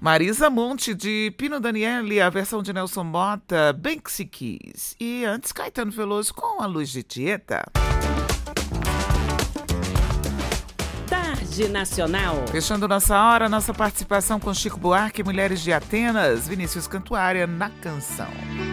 Marisa Monte, de Pino Daniele, a versão de Nelson Motta, Banksy Keys. E antes, Caetano Veloso com A Luz de Tieta. Tarde Nacional. Fechando nossa hora, nossa participação com Chico Buarque, Mulheres de Atenas, Vinícius Cantuária na canção.